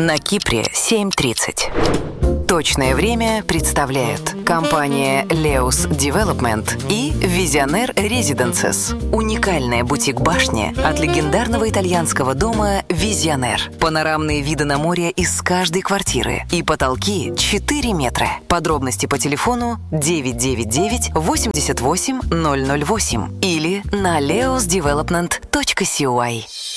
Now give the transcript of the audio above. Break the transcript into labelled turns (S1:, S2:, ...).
S1: На Кипре 7:30. Точное время представляют компания Leos Development и Visionaire Residences. Уникальная бутик-башня от легендарного итальянского дома Visionaire. Панорамные виды на море из каждой квартиры и потолки 4 метра. Подробности по телефону 999 88 008 или на leosdevelopment.cy.